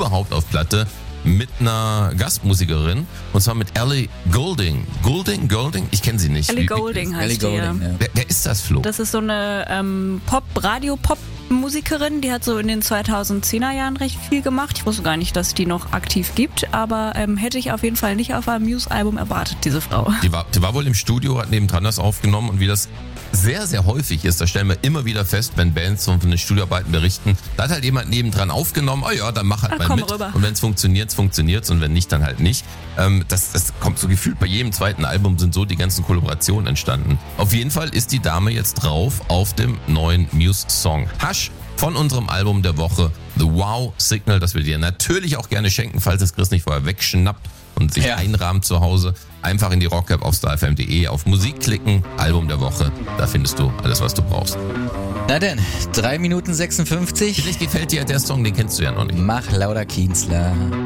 überhaupt auf Platte mit einer Gastmusikerin, und zwar mit Ellie Goulding. Goulding? Ich kenne sie nicht. Ellie Goulding heißt die, ja. Wer ist das, Flo? Das ist so eine Radio-Pop-Musikerin, die hat so in den 2010er Jahren recht viel gemacht. Ich wusste gar nicht, dass die noch aktiv gibt, aber hätte ich auf jeden Fall nicht auf einem Muse-Album erwartet, diese Frau. Die war wohl im Studio, hat nebendran das aufgenommen, und wie das sehr, sehr häufig ist, da stellen wir immer wieder fest, wenn Bands von den Studioarbeiten berichten, da hat halt jemand nebendran aufgenommen, oh ja, dann mach halt mal mit. Rüber. Und wenn es funktioniert's, und wenn nicht, dann halt nicht. Das kommt so gefühlt bei jedem zweiten Album, sind so die ganzen Kollaborationen entstanden. Auf jeden Fall ist die Dame jetzt drauf auf dem neuen Muse-Song Hush von unserem Album der Woche, The Wow Signal, das wir dir natürlich auch gerne schenken, falls es Chris nicht vorher wegschnappt und sich einrahmt zu Hause. Einfach in die Rock-App auf starfm.de auf Musik klicken, Album der Woche, da findest du alles, was du brauchst. Na denn, 3 Minuten 56. Vielleicht gefällt dir der Song, den kennst du ja noch nicht. Mach lauter Kienzler.